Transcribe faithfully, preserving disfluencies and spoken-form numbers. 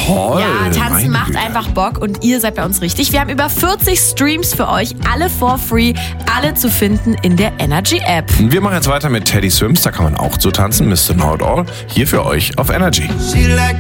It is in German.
toll. Ja, tanzen Meine macht Güte. einfach Bock und ihr seid bei uns richtig. Wir haben über vierzig Streams für euch, alle for free, alle zu finden in der Energy App. Wir machen jetzt weiter mit Teddy Swims, da kann man auch so tanzen, Mister Know It All, hier für euch auf Energy. She like